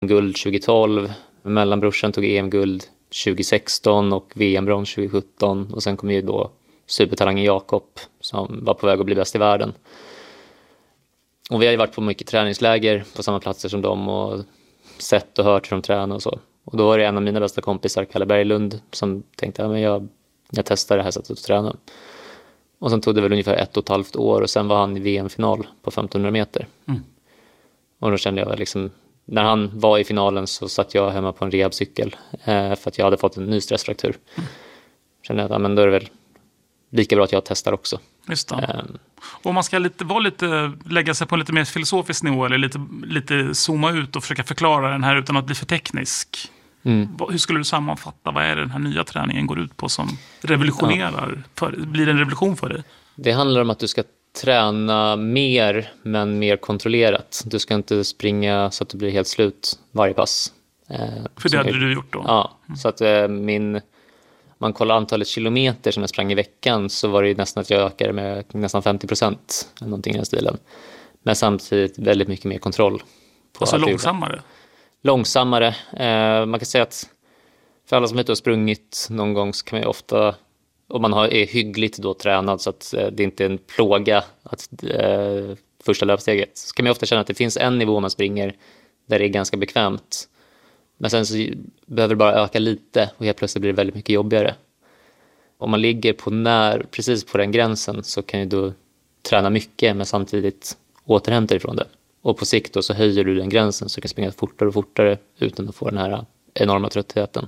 Guld 2012, mellanbrorsan tog EM-guld 2016 och VM-brons 2017. Och sen kom ju då supertalangen Jakob som var på väg att bli bäst i världen. Och vi har ju varit på mycket träningsläger på samma platser som dem och sett och hört hur de tränar och så. Och då var det en av mina bästa kompisar, Kalle Berglund, som tänkte att jag testar det här sättet att träna. Och sen tog det väl ungefär 1,5 år och sen var han i VM-final på 1500 meter. Och då kände jag liksom, när han var i finalen så satt jag hemma på en rehabcykel för att jag hade fått en ny stressfraktur. Kände att men då är det väl lika bra att jag testar också. Just det. Och man ska lägga sig på en lite mer filosofisk nivå eller lite zooma ut och försöka förklara den här utan att bli för teknisk. Hur skulle du sammanfatta? Vad är det den här nya träningen går ut på som revolutionerar? Blir det en revolution för dig? Det handlar om att du ska träna mer men mer kontrollerat. Du ska inte springa så att du blir helt slut varje pass. För det hade du gjort då? Ja, så att man kollar antalet kilometer som jag sprang i veckan så var det ju nästan att jag ökade med nästan 50% eller någonting i den stilen. Men samtidigt väldigt mycket mer kontroll. Alltså långsammare? Långsammare. Man kan säga att för alla som inte har sprungit någon gång så kan man ju ofta, om man är hyggligt då tränad så att det inte är en plåga att första löpsteget, så kan man ofta känna att det finns en nivå man springer där det är ganska bekvämt. Men sen så behöver det bara öka lite och helt plötsligt blir det väldigt mycket jobbigare. Om man ligger precis på den gränsen så kan ju då träna mycket men samtidigt återhämta ifrån det. Och på sikt då så höjer du den gränsen så du kan springa fortare och fortare utan att få den här enorma tröttheten.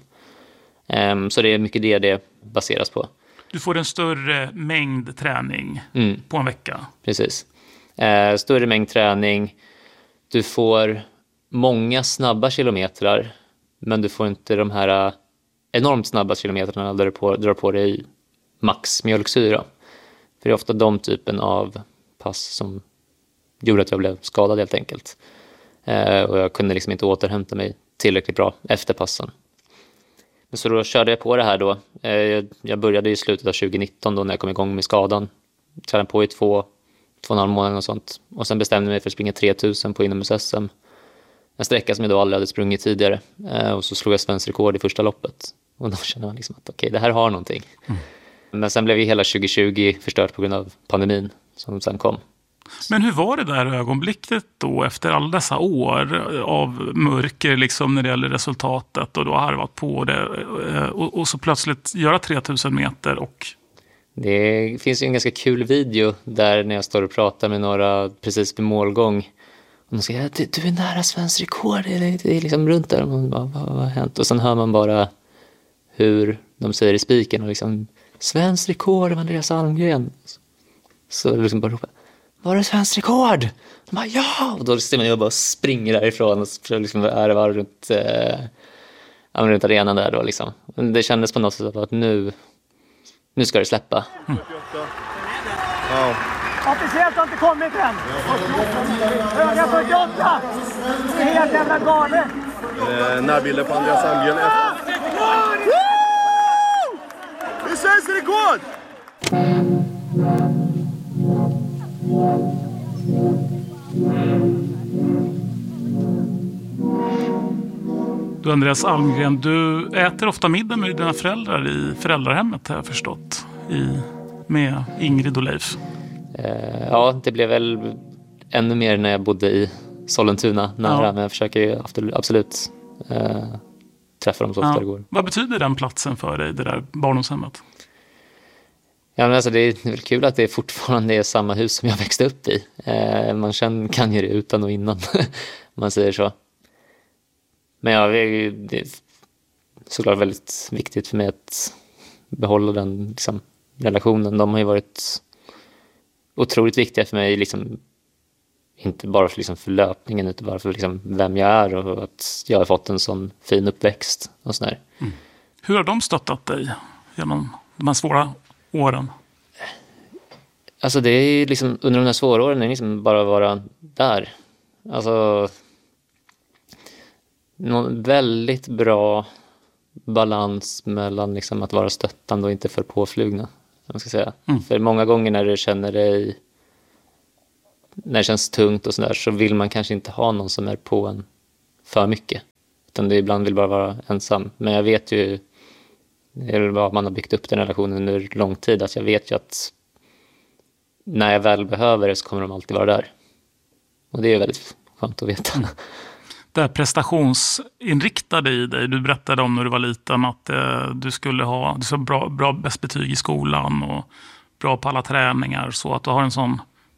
Så det är mycket det baseras på. Du får en större mängd träning på en vecka. Precis. Större mängd träning. Du får många snabba kilometrar, men du får inte de här enormt snabba kilometrarna där du drar på dig max mjölksyra. För det är ofta de typen av pass som gjorde att jag blev skadad helt enkelt. Och jag kunde liksom inte återhämta mig tillräckligt bra efter passen. Men så då körde jag på det här då. Jag började i slutet av 2019 då när jag kom igång med skadan. Tränade på i 2,5 månader och sånt. Och sen bestämde jag mig för att springa 3000 på inomhus-SM. En sträcka som jag då aldrig hade sprungit tidigare. Och så slog jag svensk rekord i första loppet. Och då kände man liksom att okej, det här har någonting. Men sen blev ju hela 2020 förstört på grund av pandemin som sen kom. Men hur var det där ögonblicket då efter alla dessa år av mörker liksom när det gäller resultatet och då har varit på det och så plötsligt göra 3000 meter och... Det finns ju en ganska kul video där när jag står och pratar med några precis vid målgång och de säger att du är nära svensk rekord, det är liksom runt där och man bara, vad har hänt? Och sen hör man bara hur de säger i spiken och liksom svensk rekord av Andreas Almgren. Så liksom bara ropar, var det svensk rekord? De bara, ja! Och då ser man ju bara springer därifrån och så liksom är det bara runt arenan där då liksom. Men det kändes på något sätt att nu ska det släppa. Wow. Officiellt har inte kommit än. Höga 48! Det är helt jävla galet. Närbilder på Andreas Almgren. Det är svensk rekord! Du Andreas Almgren, du äter ofta middag med dina föräldrar i föräldrahemmet har jag förstått. Med Ingrid och Leif. Ja, det blev väl ännu mer när jag bodde i Sollentuna nära. Ja. Men jag försöker ju absolut träffa dem så ofta det går. Vad betyder den platsen för dig, det där barndomshemmet? Ja, men alltså det är väl kul att det fortfarande är samma hus som jag växte upp i. Man kan ju det utan och innan, man säger så. Men ja, det är såklart väldigt viktigt för mig att behålla den liksom, relationen. De har ju varit otroligt viktiga för mig, liksom, inte bara för, liksom, för löpningen utan bara för liksom, vem jag är och att jag har fått en sån fin uppväxt och sådär. Hur har de stöttat dig genom de här svåra åren? Alltså det är ju liksom, under de här svåra åren är det liksom bara att vara där. Alltså någon väldigt bra balans mellan liksom att vara stöttande och inte för påflugna. Man ska säga. För många gånger när det känns tungt och sådär så vill man kanske inte ha någon som är på en för mycket. Utan det ibland vill bara vara ensam. Men jag vet ju, eller vad man har byggt upp den relationen under lång tid, att jag vet ju att när jag väl behöver det så kommer de alltid vara där. Och det är väldigt skönt att veta. Det här prestationsinriktade i dig, du berättade om när du var liten att du skulle ha bra bäst betyg i skolan och bra på alla träningar, så att du har en sån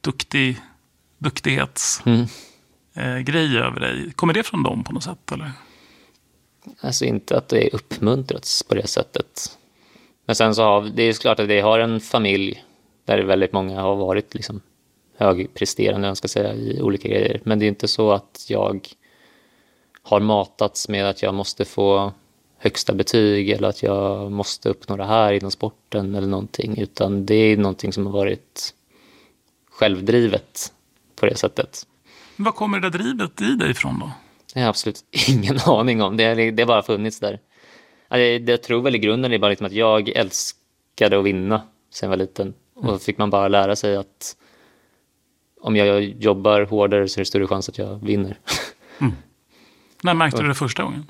duktighetsgrej över dig. Kommer det från dem på något sätt, eller? Alltså inte att det är uppmuntrats på det sättet. Men sen så har det är ju klart att vi har en familj där väldigt många har varit liksom högpresterande, jag ska säga, i olika grejer. Men det är inte så att jag har matats med att jag måste få högsta betyg eller att jag måste uppnå det här inom sporten eller någonting. Utan det är någonting som har varit självdrivet på det sättet. Men vad kommer det där drivet i dig ifrån då? Jag har absolut ingen aning om. Det har bara funnits där. Jag tror väl i grunden det är bara liksom att jag älskade att vinna sen jag var liten. Och då fick man bara lära sig att om jag jobbar hårdare så är det större chans att jag vinner. När märkte du det första gången?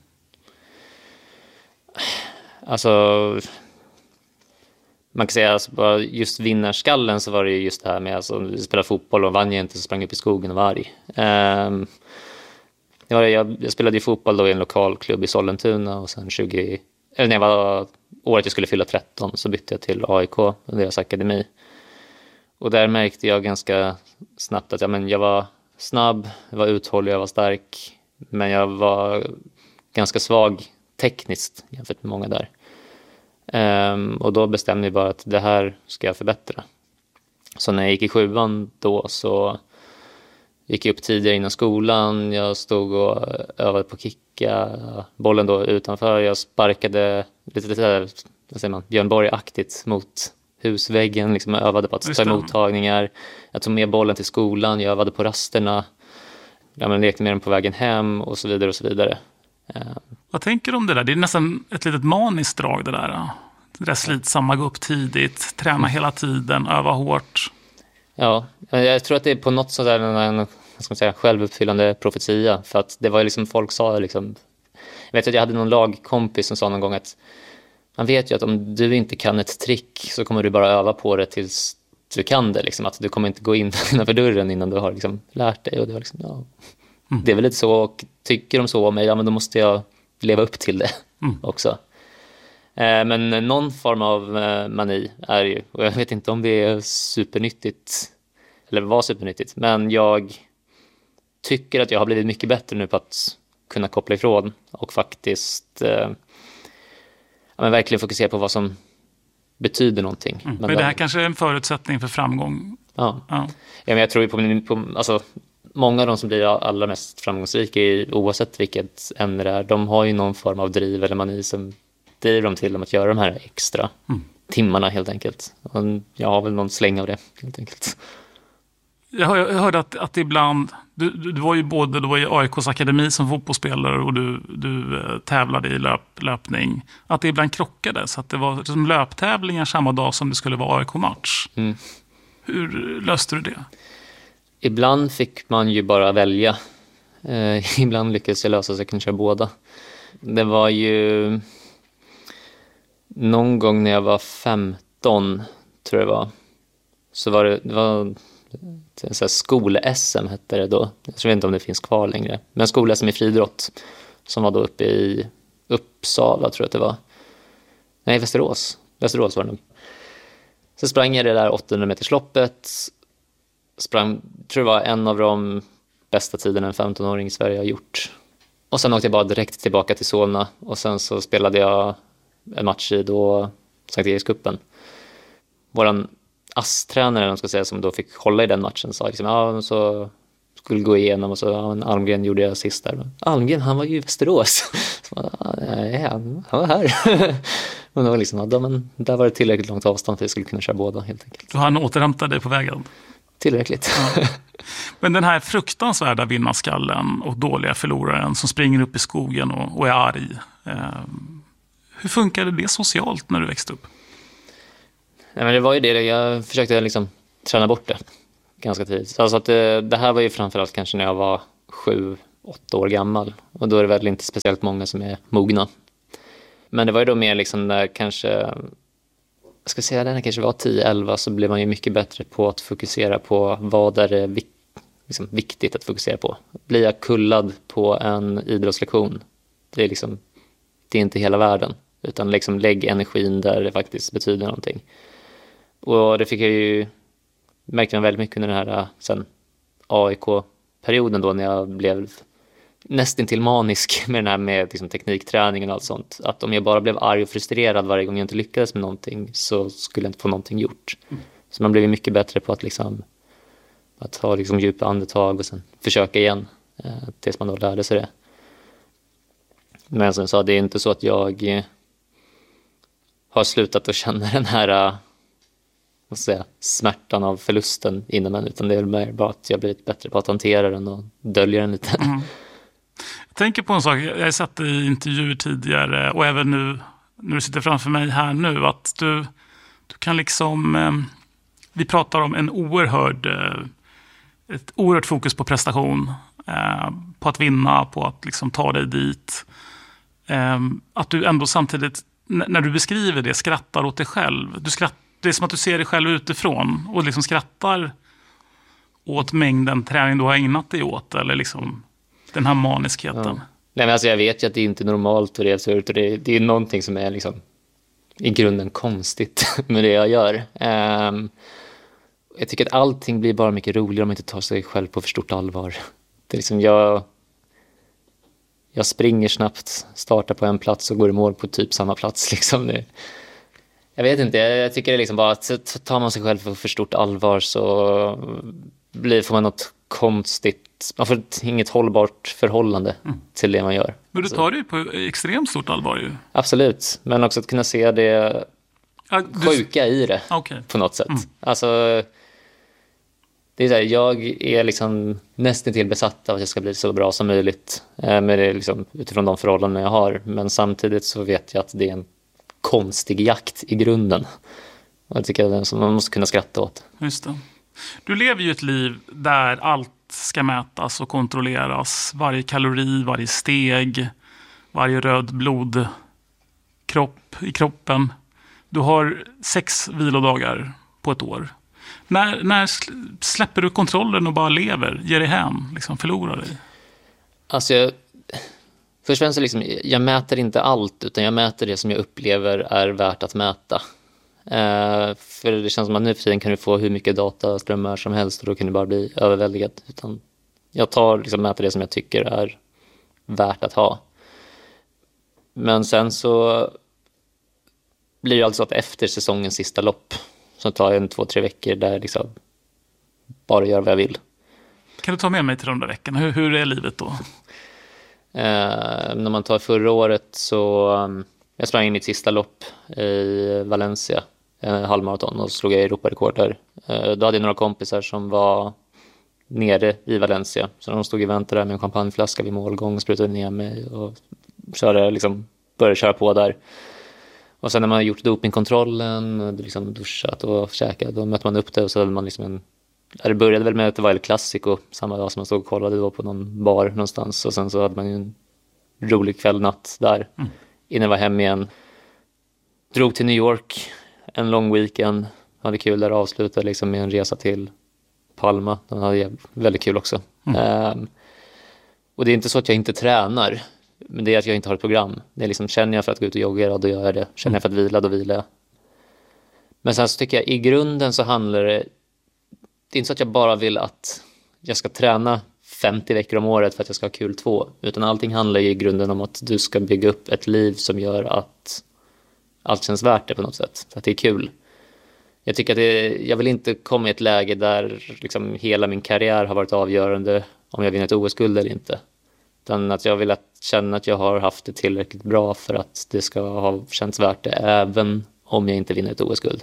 Alltså, man kan säga alltså, bara just vinnarskallen så var det just det här med alltså, vi spelade fotboll och vann jag inte så sprang upp i skogen och var arg. Jag spelade ju fotboll då i en lokal klubb i Sollentuna och sen när jag var året jag skulle fylla 13 så bytte jag till AIK, deras akademi. Och där märkte jag ganska snabbt att jag var snabb, jag var uthållig, jag var stark. Men jag var ganska svag tekniskt jämfört med många där. Och då bestämde jag bara att det här ska jag förbättra. Så när jag gick i 7:an då så gick jag upp tidigare innan skolan. Jag stod och övade på att kicka bollen då utanför. Jag sparkade lite där, vad säger man, Björn Borg-aktigt mot husväggen. Liksom jag övade på att ta mottagningar. Jag tog med bollen till skolan. Jag övade på rasterna. Jag lekte med den på vägen hem och så vidare och så vidare. Vad tänker du om det där? Det är nästan ett litet maniskt drag det där. Det där slitsamma, gå upp tidigt, träna hela tiden, öva hårt. Ja, jag tror att det är på något sådär en självuppfyllande profetia. För att det var liksom, folk sa liksom, jag vet att jag hade någon lagkompis som sa någon gång att man vet ju att om du inte kan ett trick så kommer du bara öva på det tills du kan det. Liksom, att du kommer inte gå in innanför dörren innan du har liksom lärt dig. Och det var liksom, ja. Det är väl lite så, och tycker de så om mig, ja men då måste jag leva upp till det också. Men någon form av mani är ju, och jag vet inte om det är supernyttigt eller var supernyttigt, men jag tycker att jag har blivit mycket bättre nu på att kunna koppla ifrån och faktiskt verkligen fokusera på vad som betyder någonting. Men det här kanske är en förutsättning för framgång. Ja. Men jag tror ju på alltså, många av de som blir allra mest framgångsrika oavsett vilket ämne det är, de har ju någon form av driv eller mani som driver dem till att göra de här extra timmarna helt enkelt. Och jag har väl någon släng av det helt enkelt. Jag hörde att ibland, du var ju både då i AIKs akademi som fotbollsspelare och du tävlade i löpning. Att det ibland krockade så att det var liksom löptävlingar samma dag som det skulle vara AIK-match. Hur löste du det? Ibland fick man ju bara välja. Ibland lyckades jag lösa så jag kunde köra båda. Det var ju någon gång när jag var 15, tror jag det var. Så var det var skol-SM hette det då. Jag vet inte om det finns kvar längre. Men skol-SM i friidrott som var då uppe i Uppsala, tror jag att det var. Nej, Västerås. Västerås var det nog. Så sprang jag det där 800 metersloppet. Tror det var en av de bästa tiderna en 15-åring i Sverige har gjort. Och sen åkte jag bara direkt tillbaka till Solna. Och sen så spelade jag en match i då Sankt Erikscupen. Våran ASS-tränare, ska säga, som då fick hålla i den matchen, sa liksom, så skulle gå igenom och så Almgren gjorde jag sist där. Men Almgren, han var ju i Västerås. Så, han var här. Men det var liksom, men där var det tillräckligt långt avstånd för att jag skulle kunna köra båda helt enkelt. Så han återhämtade dig på vägen? Tillräckligt. Ja. Men den här fruktansvärda vinnarskallen och dåliga förloraren som springer upp i skogen och är arg. Hur funkade det socialt när du växte upp? Nej, men det var ju det. Jag försökte liksom träna bort det ganska tidigt. Alltså att det här var ju framförallt kanske när jag var 8 år gammal. Och då är det väl inte speciellt många som är mogna. Men det var ju då mer liksom där kanske, jag ska säga när det kanske var 10-11, så blev man ju mycket bättre på att fokusera på vad är det liksom viktigt att fokusera på. Blir jag kullad på en idrottslektion, det är inte hela världen. Utan liksom lägg energin där det faktiskt betyder någonting. Och det fick jag ju, märkte man väldigt mycket under den här sen AIK-perioden då, när jag blev nästintill manisk med den här med liksom teknikträningen och allt sånt. Att om jag bara blev arg och frustrerad varje gång jag inte lyckades med någonting, så skulle jag inte få någonting gjort. Så man blev ju mycket bättre på att ta liksom djupa andetag och sen försöka igen tills man då lärde sig det. Men som jag sa, det är inte så att jag har slutat att känna den här smärtan av förlusten inom mig, utan det är mer bara att jag blivit bättre på att hantera den och dölja den lite. Jag tänker på en sak, jag har sett i intervjuer tidigare och även nu när du sitter framför mig här nu, att du kan liksom, vi pratar om ett oerhört fokus på prestation, på att vinna, på att liksom ta dig dit. Att du ändå samtidigt, när du beskriver det, skrattar åt dig själv. Det är som att du ser dig själv utifrån och liksom skrattar åt mängden träning du har ägnat dig åt, eller liksom den här maniskheten. Ja. Nej, men alltså jag vet ju att det inte är normalt och det är absurt, och det är någonting som är liksom i grunden konstigt med det jag gör. Jag tycker att allting blir bara mycket roligare om man inte tar sig själv på för stort allvar. Det är liksom jag springer snabbt, startar på en plats och går i mål på typ samma plats. Liksom. Jag vet inte, jag tycker det är liksom bara att tar man sig själv på för stort allvar, så får man något konstigt, man får inget hållbart förhållande till det man gör. Men du tar det ju på extremt stort allvar ju. Absolut, men också att kunna se det sjuka i det på något sätt. Alltså, det är så här, jag är liksom nästan till besatt av att jag ska bli så bra som möjligt med det liksom, utifrån de förhållanden jag har. Men samtidigt så vet jag att det är en konstig jakt i grunden. Och jag tycker att man måste kunna skratta åt. Just det. Du lever ju ett liv där allt ska mätas och kontrolleras. Varje kalori, varje steg, varje röd blodkropp i kroppen. Du har 6 vilodagar på ett år. När släpper du kontrollen och bara lever, ger dig hem, liksom förlorar dig? Alltså, först och främst liksom, jag mäter inte allt, utan jag mäter det som jag upplever är värt att mäta. För det känns som att nu för tiden kan du få hur mycket dataströmmar som helst och då kan du bara bli överväldigad. Utan jag mäter det som jag tycker är värt att ha. Men sen så blir det alltså att efter säsongens sista lopp så tar jag 2-3 veckor där jag liksom bara gör vad jag vill. Kan du ta med mig till de där veckorna? Hur är livet då? När man tar förra året så jag sprang in i ett sista lopp i Valencia, halvmaraton, och slog jag Europarekord där. Då hade jag några kompisar som var nere i Valencia, så de stod och väntade där med en champagneflaska vid målgång och sprutade ner mig och började köra på där. Och sen när man har gjort dopingkontrollen, liksom duschat och käkat, då mötte man upp det och så hade man liksom det började väl med att det var El Clasico samma dag som man stod och kollade då på någon bar någonstans, och sen så hade man ju en rolig kvällnatt där innan jag var hem igen. Drog till New York en lång weekend, hade kul där, avslutade liksom med en resa till Palma. Den hade väldigt kul också. Och det är inte så att jag inte tränar, men det är att jag inte har ett program. Det är liksom, känner jag för att gå ut och jogga, då gör jag det. Känner jag för att vila, då vilar jag. Men sen så tycker jag i grunden så handlar det är inte så att jag bara vill att jag ska träna 50 veckor om året för att jag ska ha kul 2. Utan allting handlar ju i grunden om att du ska bygga upp ett liv som gör att allt känns värt det på något sätt. Att det är kul. Jag tycker att jag vill inte komma i ett läge där liksom hela min karriär har varit avgörande om jag vinner ett OS-guld eller inte. Utan att jag vill känna att jag har haft det tillräckligt bra för att det ska ha känts värt det även om jag inte vinner ett OS-guld.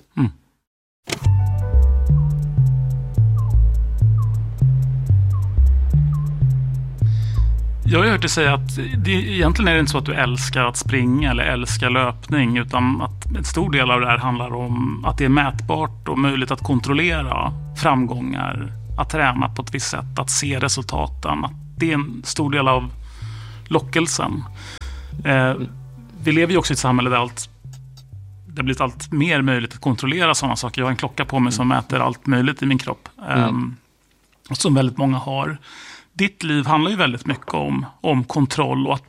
Jag har hört dig säga att egentligen är det inte så att du älskar att springa eller älskar löpning, utan att en stor del av det här handlar om att det är mätbart och möjligt att kontrollera framgångar, att träna på ett visst sätt, att se resultaten, att det är en stor del av lockelsen. Vi lever ju också i ett samhälle där det har blivit allt mer möjligt att kontrollera sådana saker. Jag har en klocka på mig som mäter allt möjligt i min kropp. Som väldigt många har. Ditt liv handlar ju väldigt mycket om kontroll och att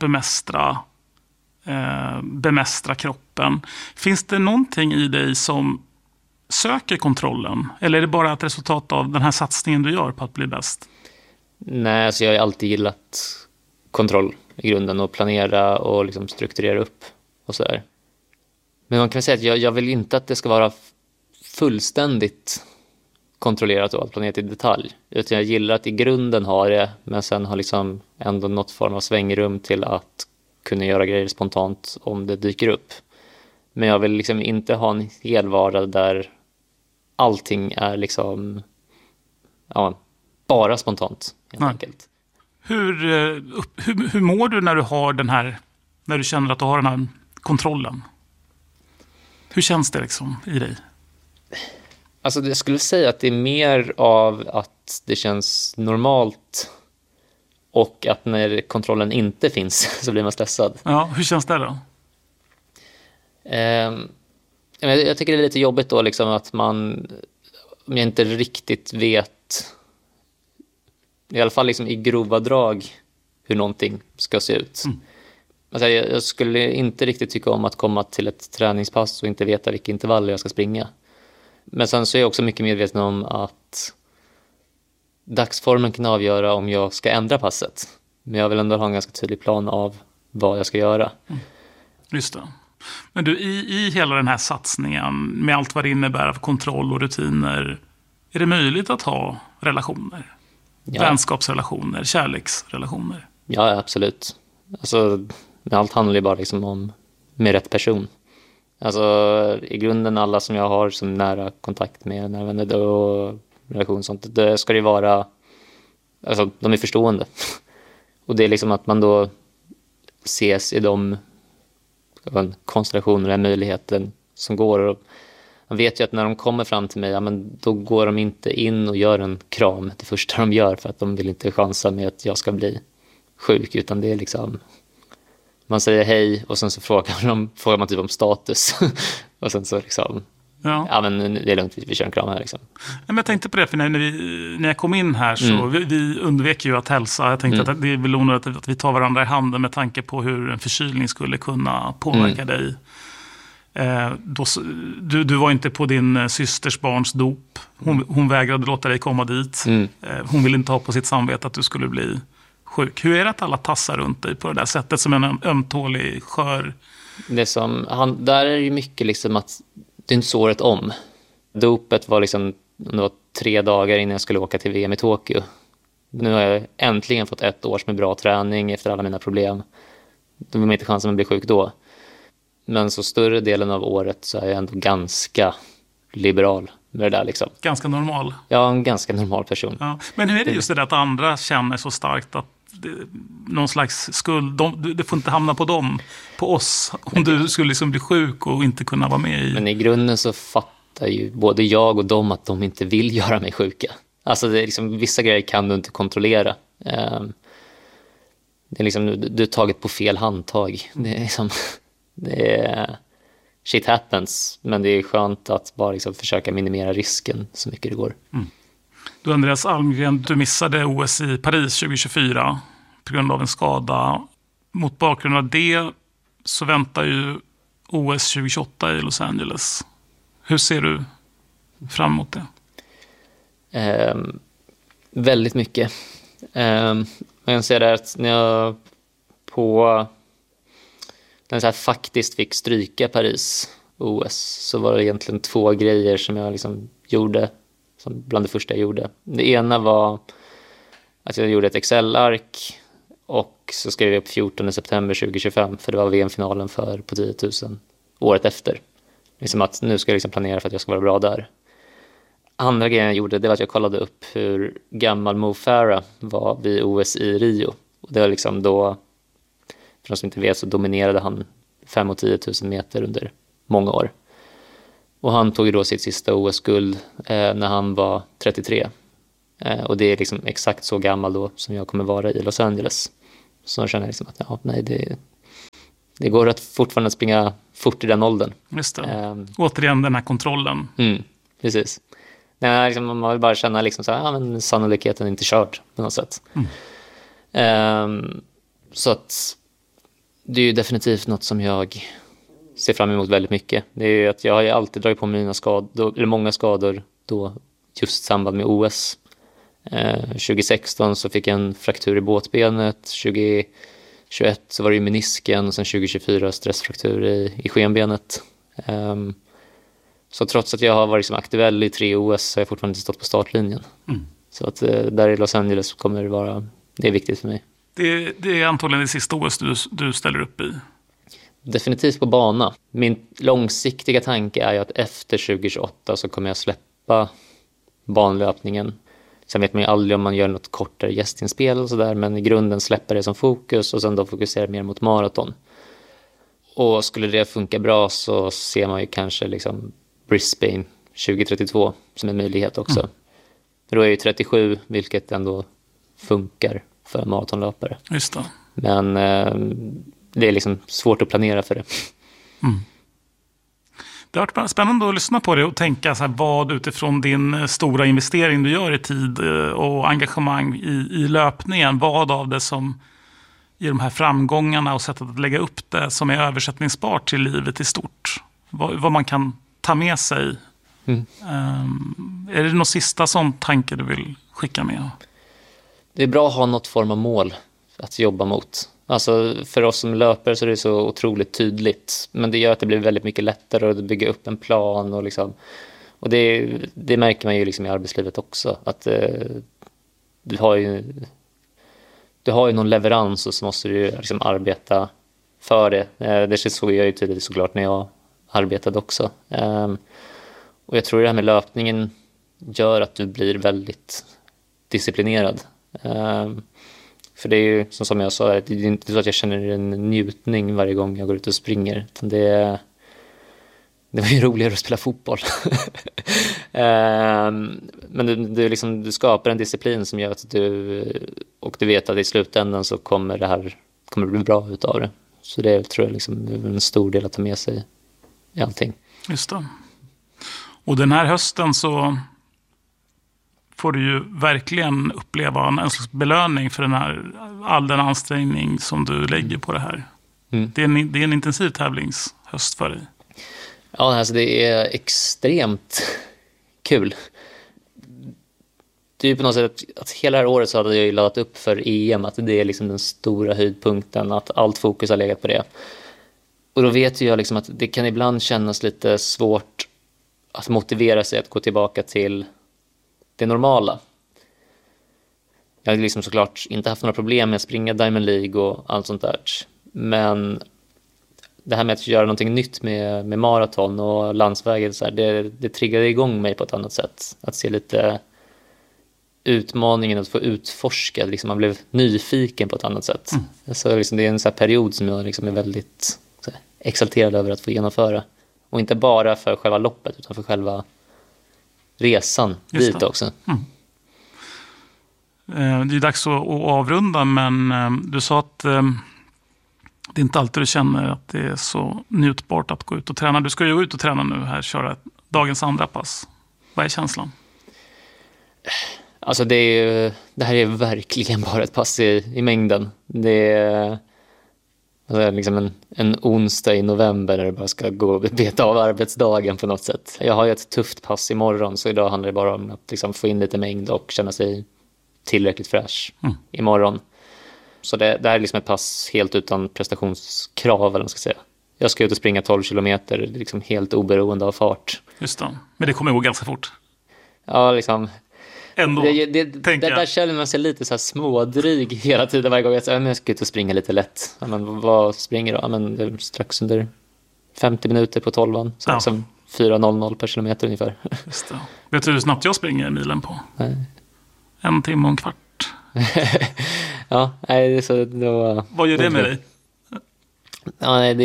bemästra kroppen. Finns det någonting i dig som söker kontrollen? Eller är det bara ett resultat av den här satsningen du gör på att bli bäst? Nej, alltså jag har alltid gillat kontroll i grunden och planera och liksom strukturera upp och sådär. Men man kan säga att jag vill inte att det ska vara fullständigt kontrollerat och allt planerat i detalj. Utan jag gillar att i grunden ha det, men sen har liksom ändå något form av svängrum till att kunna göra grejer spontant om det dyker upp. Men jag vill liksom inte ha en hel vardag där allting är liksom bara spontant helt enkelt. Hur mår du när du känner att du har den här kontrollen? Hur känns det liksom i dig? Alltså jag skulle säga att det är mer av att det känns normalt och att när kontrollen inte finns så blir man stressad. Ja, hur känns det då? Jag tycker det är lite jobbigt då liksom att om jag inte riktigt vet, i alla fall liksom i grova drag, hur någonting ska se ut. Alltså jag skulle inte riktigt tycka om att komma till ett träningspass och inte veta vilka intervaller jag ska springa. Men sen så är jag också mycket medveten om att dagsformen kan avgöra om jag ska ändra passet. Men jag vill ändå ha en ganska tydlig plan av vad jag ska göra. Just det. Men du, i hela den här satsningen med allt vad det innebär av kontroll och rutiner, är det möjligt att ha relationer? Ja. Vänskapsrelationer, kärleksrelationer? Ja, absolut. Alltså, allt handlar ju bara liksom om med rätt person. Alltså i grunden alla som jag har som nära kontakt med, nära vänner och relation och sånt, det ska det vara, alltså de är förstående. Och det är liksom att man då ses i de konstellationer och möjligheten som går. Och man vet ju att när de kommer fram till mig, ja, men då går de inte in och gör en kram det första de gör, för att de vill inte chansa med att jag ska bli sjuk, utan det är liksom, man säger hej och sen så frågar man typ om status och sen så liksom ja men det är lugnt, vi kör en kram här liksom. Men jag tänkte på det, för när jag kom in här så vi undvek ju att hälsa. Jag tänkte att det är väl onödigt att vi tar varandra i handen med tanke på hur en förkylning skulle kunna påverka dig. Du var inte på din systers barns dop. Hon vägrade låta dig komma dit. Hon ville inte ha på sitt samvete att du skulle bli sjuk. Hur är det att alla tassar runt dig på det där sättet som en ömtålig skör? Där är det ju mycket liksom att det är inte så året om. Dopet var liksom 3 dagar innan jag skulle åka till VM i Tokyo. Nu har jag äntligen fått 1 år med bra träning efter alla mina problem. Det var inte chansen att bli sjuk då. Men så större delen av året så är jag ändå ganska liberal med det där liksom. Ganska normal? Ja, en ganska normal person. Ja. Men hur är det just det där att andra känner så starkt att någon slags skuld, det får inte hamna på dem, på oss, om du skulle liksom bli sjuk och inte kunna vara med i... Men i grunden så fattar ju både jag och dem att de inte vill göra mig sjuka. Alltså det är liksom, vissa grejer kan du inte kontrollera. Det är liksom, du är taget på fel handtag. Det är liksom, shit happens, men det är skönt att bara liksom försöka minimera risken så mycket det går. Du, Andreas Almgren, du missade OS i Paris 2024 på grund av en skada. Mot bakgrund av det så väntar ju OS 2028 i Los Angeles. Hur ser du fram emot det? Väldigt mycket. Jag kan säga det att när jag så här faktiskt fick stryka Paris OS så var det egentligen 2 grejer som jag liksom gjorde, som bland det första jag gjorde. Det ena var att jag gjorde ett Excel-ark och så skrev jag upp 14 september 2025, för det var VM-finalen på 10 000 året efter. Liksom att nu ska jag liksom planera för att jag ska vara bra där. Andra grejen jag gjorde, det var att jag kollade upp hur gammal Mo Farah var vid OS i Rio. Och det var liksom då, för de som inte vet, så dominerade han 5 och 10 000 meter under många år. Och han tog ju då sitt sista OS-guld när han var 33. Och det är liksom exakt så gammal då som jag kommer vara i Los Angeles. Så jag känner liksom att det går att fortfarande springa fort i den åldern. Just det. Återigen den här kontrollen. Precis. Nej, liksom, man vill bara känna liksom så här, men sannolikheten är inte körd på något sätt. Så att det är ju definitivt något som jag ser fram emot väldigt mycket. Det är ju att jag har ju alltid dragit på mig många skador då just samband med OS. 2016 så fick jag en fraktur i båtbenet, 2021 så var det ju menisken och sen 2024 stressfraktur i skenbenet. Så trots att jag har varit liksom aktuell i 3 OS så har jag fortfarande inte stått på startlinjen. Så att där i Los Angeles kommer det är viktigt för mig. Det är antagligen det sista OS du ställer upp i. Definitivt på bana. Min långsiktiga tanke är ju att efter 2028 så kommer jag släppa banlöpningen. Sen vet man ju aldrig om man gör något kortare gästinspel och sådär, men i grunden släpper det som fokus och sen då fokuserar mer mot maraton. Och skulle det funka bra så ser man ju kanske liksom Brisbane 2032 som en möjlighet också. Då är jag ju 37, vilket ändå funkar för maratonlöpare. Just det. Men det är liksom svårt att planera för det. Det har varit spännande att lyssna på det och tänka så här, vad utifrån din stora investering du gör i tid och engagemang i löpningen, vad av det som i de här framgångarna och sättet att lägga upp det som är översättningsbart till livet i stort. Vad man kan ta med sig. Är det någon sista sån tanke du vill skicka med? Det är bra att ha något form av mål att jobba mot. Alltså för oss som löpare så är det så otroligt tydligt. Men det gör att det blir väldigt mycket lättare att bygga upp en plan. Och, liksom, och det märker man ju liksom i arbetslivet också. Att du har ju någon leverans och så måste du liksom arbeta för det. Det såg jag ju tydligt såklart när jag arbetade också. Och jag tror det här med löpningen gör att du blir väldigt disciplinerad. För det är ju som jag sa, det är inte så att jag känner en njutning varje gång jag går ut och springer. Utan det var ju roligare att spela fotboll. Men du skapar en disciplin som gör att du vet att i slutändan så kommer det bli bra utav det. Så det tror jag liksom är en stor del att ta med sig i allting. Just det. Och den här hösten så får du ju verkligen uppleva en slags belöning för all den ansträngning som du lägger på det här. Det är en intensiv tävlingshöst för dig. Ja, alltså det är extremt kul. Det är ju på något sätt att hela det här året så hade jag ju laddat upp för EM, att det är liksom den stora höjdpunkten, att allt fokus har legat på det. Och då vet jag liksom att det kan ibland kännas lite svårt att motivera sig att gå tillbaka till det normala. Jag har liksom såklart inte haft några problem med att springa Diamond League och allt sånt där. Men det här med att göra någonting nytt med maraton och landsvägar så här, det triggade igång mig på ett annat sätt. Att se lite utmaningen att få utforska. Liksom man blev nyfiken på ett annat sätt. Så liksom det är en så här period som jag liksom är väldigt så här, exalterad över att få genomföra. Och inte bara för själva loppet utan för själva resan dit också. Det är dags att avrunda, men du sa att det är inte alltid du känner att det är så njutbart att gå ut och träna. Du ska ju gå ut och träna nu här, köra dagens andra pass. Vad är känslan? Alltså det här är verkligen bara ett pass i mängden. Det är liksom en onsdag i november där det bara ska gå och beta av arbetsdagen på något sätt. Jag har ju ett tufft pass imorgon, så idag handlar det bara om att liksom få in lite mängd och känna sig tillräckligt fräsch imorgon. Så det här är liksom ett pass helt utan prestationskrav, eller vad man ska säga. Jag ska ut och springa 12 kilometer liksom helt oberoende av fart. Just det. Men det kommer gå ganska fort. Ja, liksom. Ändå, där känner man sig lite så här smådryg hela tiden varje gång. Jag ska ut och springa lite lätt. Men vad springer då? Men det är strax under 50 minuter på 12an. Så liksom 4:00 per kilometer ungefär. Just det. Vet du hur snabbt jag springer milen på? Nej. 1 timme och en kvart. Ja, nej, så då. Vad gör det med dig? Ja, nej,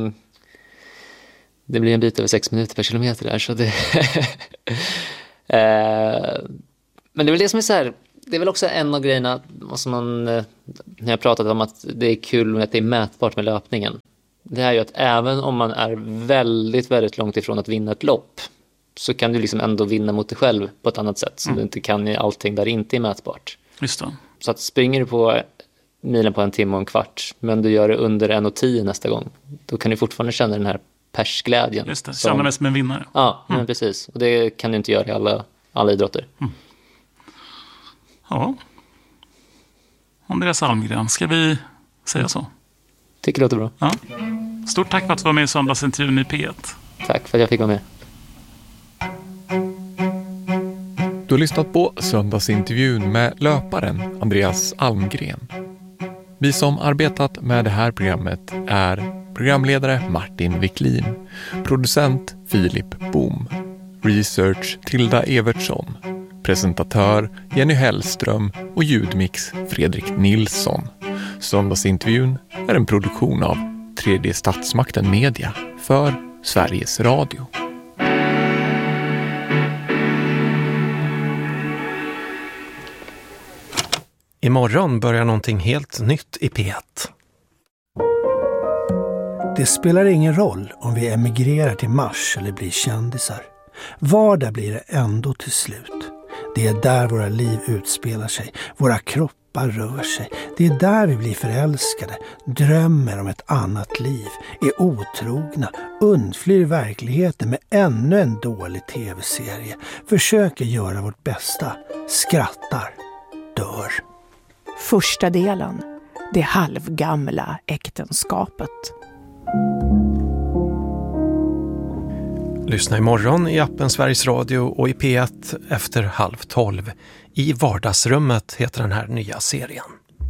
det blir en bit över 6 minuter per kilometer där, så det Men det är väl det som är så här, det är väl också en av grejerna som man, när jag pratat om att det är kul med att det är mätbart med löpningen. Det är ju att även om man är väldigt, väldigt långt ifrån att vinna ett lopp, så kan du liksom ändå vinna mot dig själv på ett annat sätt som du inte kan i allting där det inte är mätbart. Just det. Så att springer du på milen på 1 timme och en kvart, men du gör det under 1:10 nästa gång, då kan du fortfarande känna den här persglädjen. Just det, känna mig som en vinnare. Ja, men precis. Och det kan du inte göra i alla idrotter. Ja. Andreas Almgren, ska vi säga så? Tycker det låter bra. Ja. Stort tack för att du var med i söndagsintervjun i P1. Tack för att jag fick vara med. Du har lyssnat på söndagsintervjun med löparen Andreas Almgren. Vi som arbetat med det här programmet är programledare Martin Wiklin, producent Filip Boom, research Tilda Evertsson, presentatör Jenny Hellström och ljudmix Fredrik Nilsson. Söndagsintervjun är en produktion av Tredje Statsmakten Media för Sveriges Radio. Imorgon börjar någonting helt nytt i P1. Det spelar ingen roll om vi emigrerar till Mars eller blir kändisar. Vardag blir det ändå till slut. Det är där våra liv utspelar sig. Våra kroppar rör sig. Det är där vi blir förälskade, drömmer om ett annat liv, är otrogna, undflyr verkligheten med ännu en dålig tv-serie, försöker göra vårt bästa, skrattar, dör. Första delen, det halvgamla äktenskapet. Lyssna imorgon i appen Sveriges Radio och i P1 efter 11:30. I vardagsrummet heter den här nya serien.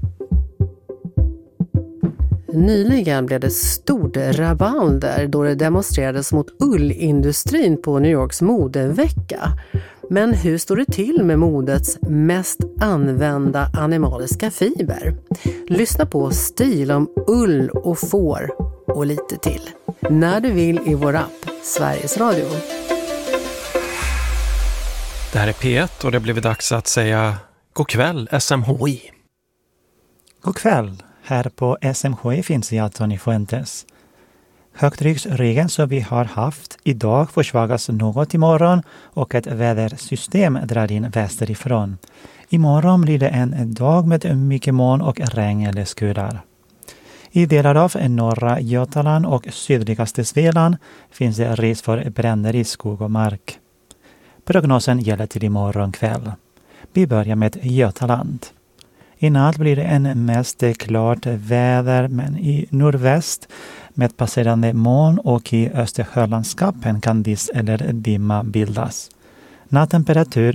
Nyligen blev det stort rabalder då det demonstrerades mot ullindustrin på New Yorks modevecka. Men hur står det till med modets mest använda animaliska fiber? Lyssna på Stil om ull och får och lite till. När du vill i vår app Sveriges Radio. Det här är P1 och det blev dags att säga god kväll SMHI. God kväll. Här på SMHI finns jag Tony Fuentes. Högtrycksregeln som vi har haft idag försvagas något imorgon och ett vädersystem drar in västerifrån. Imorgon blir det en dag med mycket moln och regn eller skurar. I delar av norra Götaland och sydligaste Svealand finns det risk för bränder i skog och mark. Prognosen gäller till imorgon kväll. Vi börjar med Götaland. I natt blir det en mest klart väder, men i nordväst med passerande moln och i Östersjölandskapen kan dis eller dimma bildas. Nattemperatur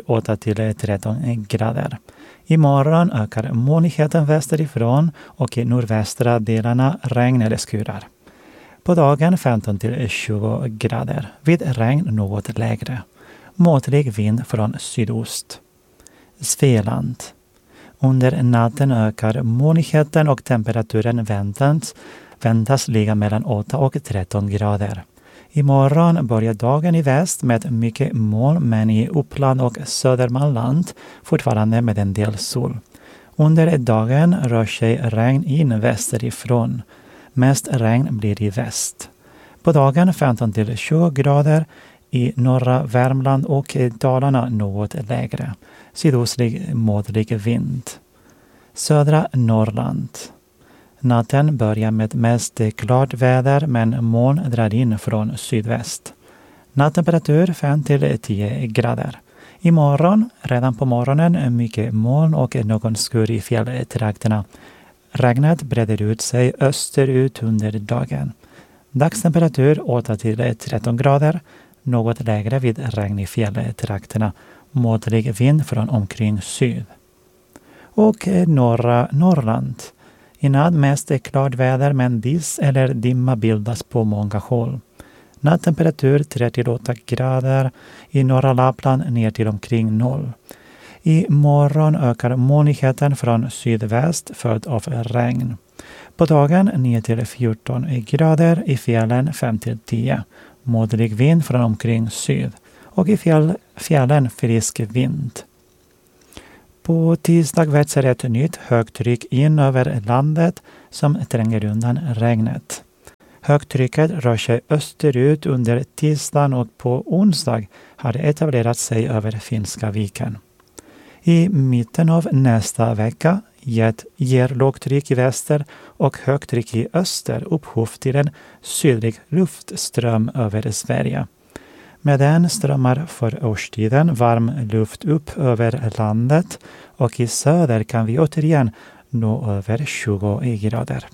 8-13 grader. Imorgon ökar molnigheten västerifrån och i nordvästra delarna regn eller skurar. På dagen 15-20 grader. Vid regn något lägre. Måttlig vind från sydost. Svealand. Under natten ökar molnigheten och temperaturen väntas ligga mellan 8 och 13 grader. Imorgon börjar dagen i väst med mycket moln, men i Uppland och Södermanland fortfarande med en del sol. Under dagen rör sig regn in västerifrån. Mest regn blir i väst. På dagen 15-20 grader. I norra Värmland och Dalarna något lägre. Sydostlig måttlig vind. Södra Norrland. Natten börjar med mest klart väder, men moln drar in från sydväst. Nattemperatur 5-10 grader. Imorgon, redan på morgonen, mycket moln och någon skur i fjälltrakterna. Regnet breder ut sig österut under dagen. Dagstemperatur 8-13 grader. Något lägre vid regn i fjälltrakterna. Måttlig vind från omkring syd. Och norra Norrland. I natt mest klart väder, men dis eller dimma bildas på många håll. Nattemperatur 3-8 grader. I norra Lappland ner till omkring 0. I morgon ökar molnigheten från sydväst följd av regn. På dagen 9-14 grader. I fjällen 5-10. Måttlig vind från omkring syd. Och i fjällen frisk vind. På tisdag växer ett nytt högtryck in över landet som tränger undan regnet. Högtrycket rör sig österut under tisdagen och på onsdag har det etablerat sig över Finska viken. I mitten av nästa vecka ger lågtryck i väster och högtryck i öster upphov till en sydlig luftström över Sverige. Med den strömmar för årstiden varm luft upp över landet och i söder kan vi återigen nå över 20 grader.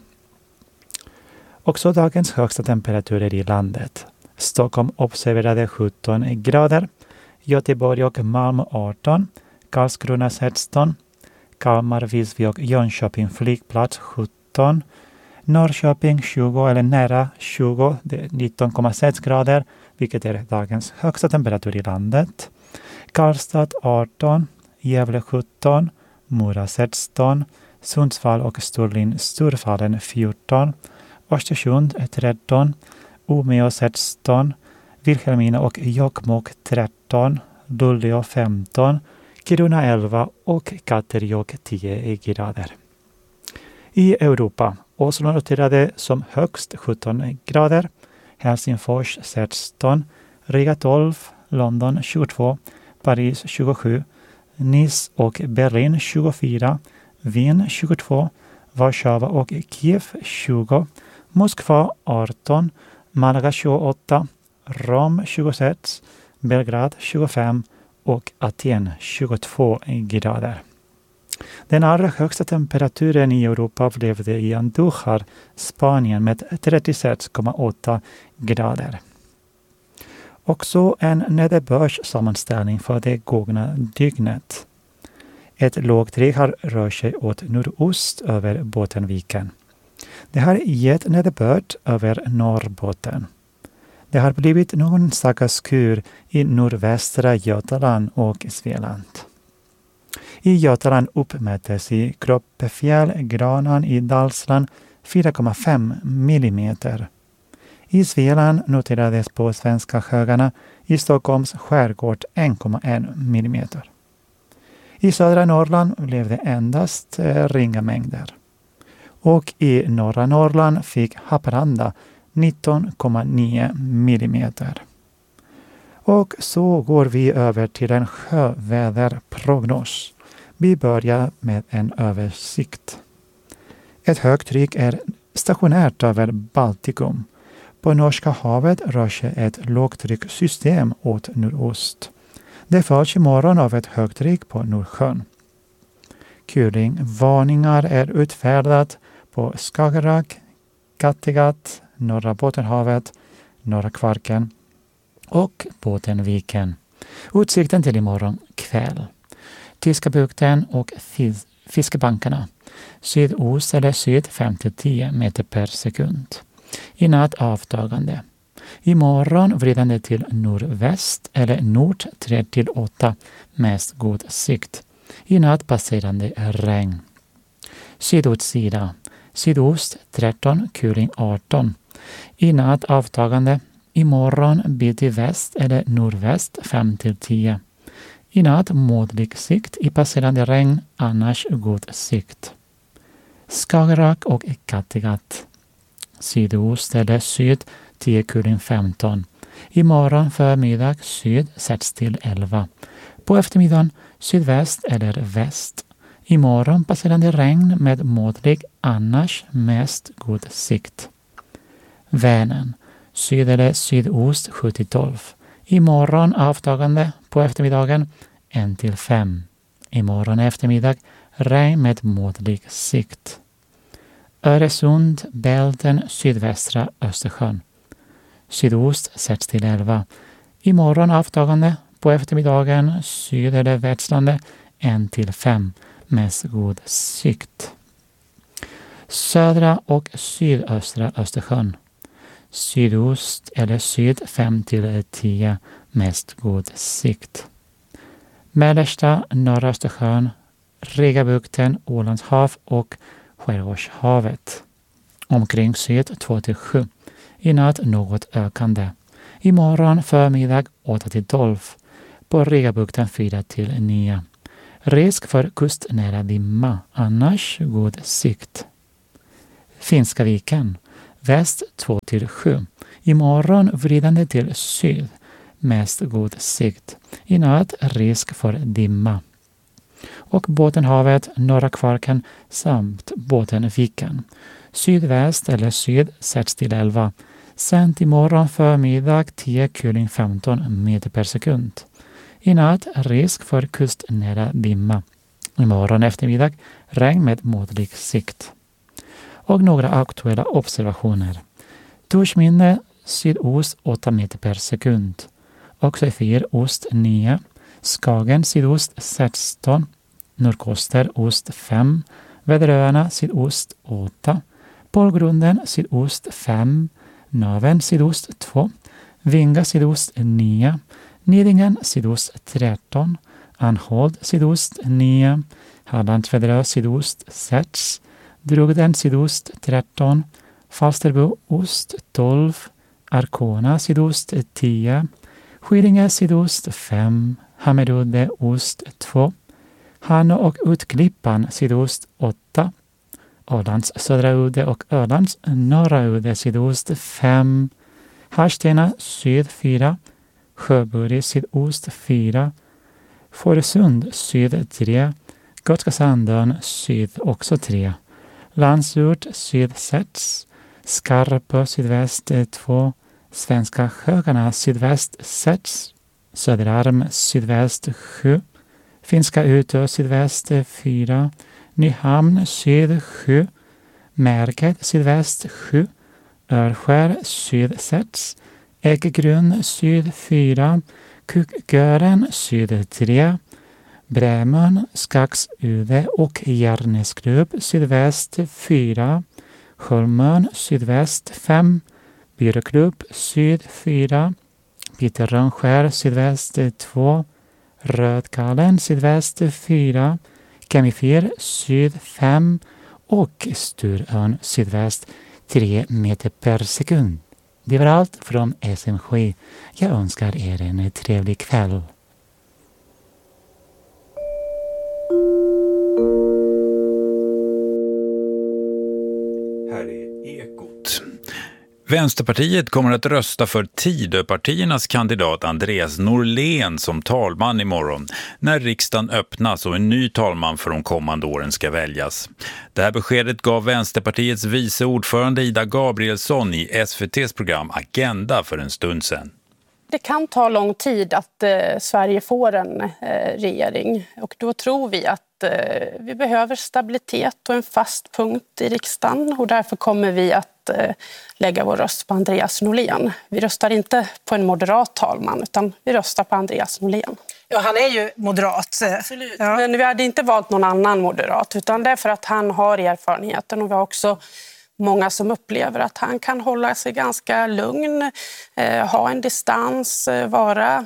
Också dagens högsta temperaturer i landet. Stockholm observerade 17 grader, Göteborg och Malmö 18, Karlskrona 16, Kalmar, Visby och Jönköping flygplats 17, Norrköping 20 eller nära 20, det är 19,6 grader, vilket är dagens högsta temperatur i landet. Karlstad 18, Gävle 17, Mora 16, Sundsvall och Storfallen 14, Östersund 13, Umeå 16, Vilhelmina och Jokkmokk 13, Luleå 15, Kiruna 11 och Katterjåkk 10 grader. I Europa, Oslo noterade som högst 17 grader, Helsingfors 16, Riga 12, London 22, Paris 27, Nice och Berlin 24, Wien 22, Warszawa och Kiev 20, Moskva 18, Malaga 28, Rom 26, Belgrad 25 och Aten 22 grader. Den allra högsta temperaturen i Europa upplevde i Andújar, Spanien med 36,8 grader. Också en nederbördssammanställning för det gångna dygnet. Ett lågtryck har rört sig åt nordost över Bottenviken. Det har gett nederbörd över Norrbotten. Det har blivit någon enstaka skur i nordvästra Götaland och Svealand. I Götaland uppmättes i Kroppefjäll, Granan i Dalsland 4,5 millimeter. I Svealand noterades på Svenska högarna i Stockholms skärgård 1,1 millimeter. I södra Norrland blev det endast ringa mängder. Och i norra Norrland fick Haparanda 19,9 millimeter. Och så går vi över till en sjöväderprognos. Vi börjar med en översikt. Ett högtryck är stationärt över Baltikum. På Norska havet rör sig ett lågtryckssystem åt nordost. Det följs imorgon av ett högtryck på Nordsjön. Kulingvarningar är utfärdat på Skagerrak, Kattegatt, norra Bottenhavet, norra Kvarken och Bottenviken. Utsikten till imorgon kväll. Tyska bukten och fiskebankarna. Sydost eller syd 5-10 meter per sekund. I natt avtagande. Imorgon vridande till nordväst eller nord 3-8 mest god sikt. I natt passerande regn. Sydostsida. Sydost 13, kuling 18. I natt avtagande. Imorgon bild väst eller nordväst 5-10. I natt måttlig sikt i passerande regn, annars god sikt. Skagerrak och Kattegatt. Sydost eller syd 10 kuling 15. Imorgon förmiddag syd 6-11. På eftermiddagen sydväst eller väst. Imorgon passerande regn med måttlig, annars mest god sikt. Vänern. Syd eller sydost 7-12. Imorgon avtagande, på eftermiddagen 1-5. Imorgon eftermiddag regn med måttlig sikt. Öresund, Bälten, sydvästra Östersjön. Sydost 6-11. Imorgon avtagande, på eftermiddagen syd eller västslande 1-5. Mest god sikt. Södra och sydöstra Östersjön. Sydost eller syd 5-10 mest god sikt. Mellersta norra Östersjön, Rigabukten, Ålands hav och Skärgårdshavet. Omkring syd 2-7. I natt något ökande. Imorgon förmiddag 8-12. På Rigabukten 4-9. Risk för kustnära dimma, annars god sikt. Finska viken. Väst 2-7. Imorgon vridande till syd. Mest god sikt. I natt risk för dimma. Och Bottenhavet, norra Kvarken samt Bottenviken. Sydväst eller syd 6-11. Sent imorgon förmiddag 10 kuling 15 meter per sekund. I natt risk för kustnära dimma. Imorgon eftermiddag regn med måttlig sikt. Och några aktuella observationer. Torsminne sydost 8 meter per sekund. Oxefyr ost 9. Skagen sydost 16. Nordkoster ost 5. Väderöarna sydost 8. Polgrunden sydost 5. Naven sydost 2. Vinga sydost 9. Nidingen sydost 13. Anhold sydost 9. Hallandsväderö sydost 6. Drugden sydost 13. Falsterbo ost 12. Arkona sydost 10. Skidinge sydost 5. Hammerudde ost 2. Hanå och Utklippan sydost 8. Ålands södra udde och Ölands norra udde sydost 5. Harstena syd 4. Sjöburg sydost 4. Fårösund syd 3. Gotska Sandön syd också 3. Landsort syd 6. Skarpö sydväst 2. Svenska Sjöarna sydväst 6. Söderarm sydväst 7. Finska Utö sydväst 4. Nyhamn syd 7. Märket sydväst 7. Örskär syd 6. Äggrun syd 4. Kukgören syd 3. Brämön, Skagsude och Järnesklubb sydväst 4. Holmön sydväst 5. Byrklubb syd 4. Pitterrönskär sydväst 2. Rödkallen sydväst 4. Kemifir syd 5 och Sturön sydväst 3 meter per sekund. Det var allt från SMH. Jag önskar er en trevlig kväll. Här är Ekot. Vänsterpartiet kommer att rösta för Tidöpartiernas kandidat Andreas Norlén som talman imorgon när riksdagen öppnas och en ny talman för de kommande åren ska väljas. Det här beskedet gav Vänsterpartiets vice ordförande Ida Gabrielsson i SVT:s program Agenda för en stund sedan. Det kan ta lång tid att Sverige får en regering och då tror vi att vi behöver stabilitet och en fast punkt i riksdagen och därför kommer vi att lägga vår röst på Andreas Norlén. Vi röstar inte på en moderat talman utan vi röstar på Andreas Norlén. Ja, han är ju moderat. Absolut. Ja. Men vi hade inte valt någon annan moderat utan det är för att han har erfarenheten och vi har också många som upplever att han kan hålla sig ganska lugn, ha en distans, vara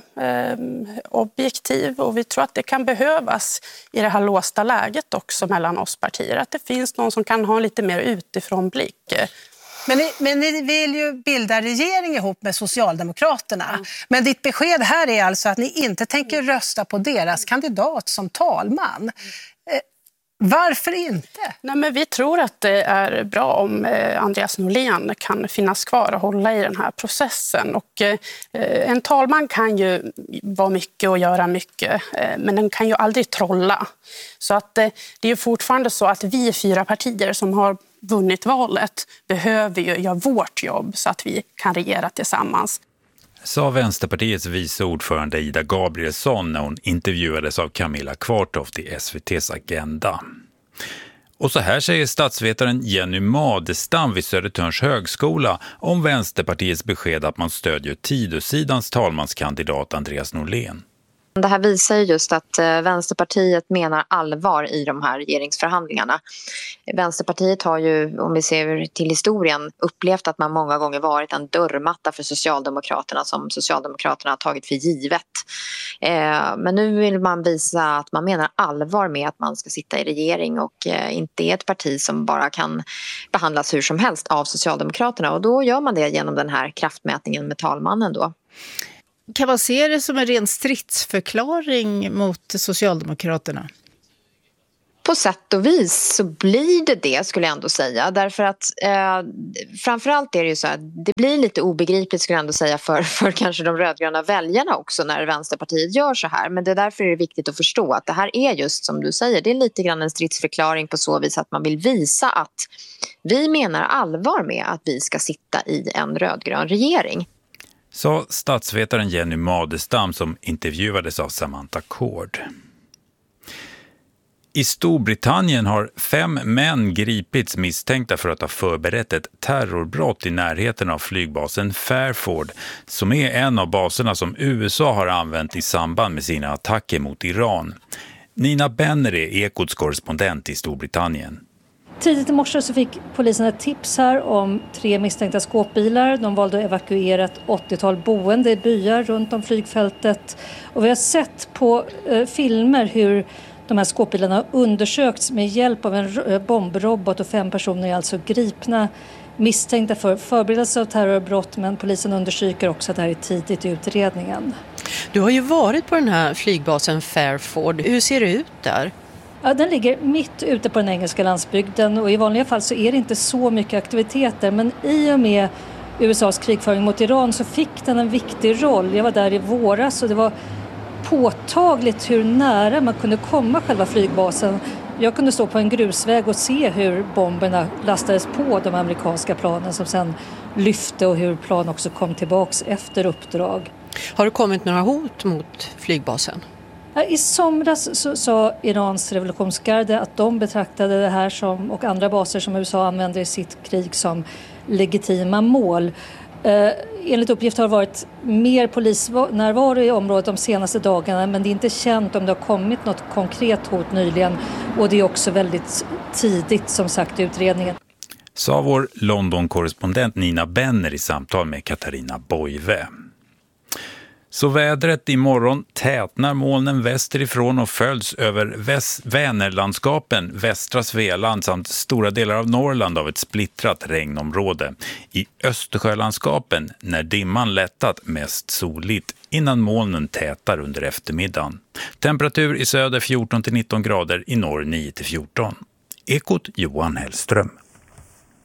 objektiv och vi tror att det kan behövas i det här låsta läget också mellan oss partier. Att det finns någon som kan ha en lite mer utifrån blick. Men ni vill ju bilda regering ihop med Socialdemokraterna. Mm. Men ditt besked här är alltså att ni inte tänker rösta på deras kandidat som talman. Varför inte? Nej, men vi tror att det är bra om Andreas Norlén kan finnas kvar och hålla i den här processen. Och, en talman kan ju vara mycket och göra mycket, men den kan ju aldrig trolla. Så att, det är ju fortfarande så att vi 4 partier som har vunnit valet behöver ju göra vårt jobb så att vi kan regera tillsammans. Sa Vänsterpartiets vice ordförande Ida Gabrielsson när hon intervjuades av Camilla Kvartoft i SVT:s Agenda. Och så här säger statsvetaren Jenny Madestam vid Södertörns högskola om Vänsterpartiets besked att man stödjer Tidösidans talmanskandidat Andreas Norlén. Det här visar just att Vänsterpartiet menar allvar i de här regeringsförhandlingarna. Vänsterpartiet har ju, om vi ser till historien, upplevt att man många gånger varit en dörrmatta för Socialdemokraterna som Socialdemokraterna har tagit för givet. Men nu vill man visa att man menar allvar med att man ska sitta i regering och inte är ett parti som bara kan behandlas hur som helst av Socialdemokraterna. Och då gör man det genom den här kraftmätningen med talmannen då. Kan man se det som en ren stridsförklaring mot Socialdemokraterna? på sätt och vis så blir det skulle jag ändå säga. Därför att framförallt är det ju så att det blir lite obegripligt skulle jag ändå säga för kanske de rödgröna väljarna också när Vänsterpartiet gör så här. Men därför är det viktigt att förstå att det här är just som du säger, det är lite grann en stridsförklaring på så vis att man vill visa att vi menar allvar med att vi ska sitta i en rödgrön regering. Sa statsvetaren Jenny Madestam som intervjuades av Samantha Kord. I Storbritannien har 5 män gripits misstänkta för att ha förberett ett terrorbrott i närheten av flygbasen Fairford, som är en av baserna som USA har använt i samband med sina attacker mot Iran. Nina Benner är Ekots korrespondent i Storbritannien. Tidigt i morse så fick polisen ett tips här om 3 misstänkta skåpbilar. De valde att evakuera ett 80-tal boende i byar runt om flygfältet. Och vi har sett på filmer hur de här skåpbilarna har undersökts med hjälp av en bombrobot och 5 personer är alltså gripna misstänkta för förberedelse av terrorbrott, men polisen undersöker också att det här är tidigt i utredningen. Du har ju varit på den här flygbasen Fairford. Hur ser det ut där? Ja, den ligger mitt ute på den engelska landsbygden och i vanliga fall så är det inte så mycket aktiviteter, men i och med USAs krigföring mot Iran så fick den en viktig roll. Jag var där i våras och det var påtagligt hur nära man kunde komma själva flygbasen. Jag kunde stå på en grusväg och se hur bomberna lastades på de amerikanska planen som sen lyfte och hur plan också kom tillbaks efter uppdrag. Har det kommit några hot mot flygbasen? I somras så sa Irans revolutionsgarde att de betraktade det här som, och andra baser som USA använder i sitt krig som legitima mål. Enligt uppgift har det varit mer polisnärvaro i området de senaste dagarna, men det är inte känt om det har kommit något konkret hot nyligen och det är också väldigt tidigt som sagt i utredningen. Sa vår London-korrespondent Nina Benner i samtal med Katarina Boive. Så vädret imorgon tätnar molnen västerifrån och följs över Vänerlandskapen, västra Svealand samt stora delar av Norrland av ett splittrat regnområde. I Östersjölandskapen när dimman lättat mest soligt innan molnen tätar under eftermiddagen. Temperatur i söder 14-19 grader, i norr 9-14. Ekot Johan Hellström.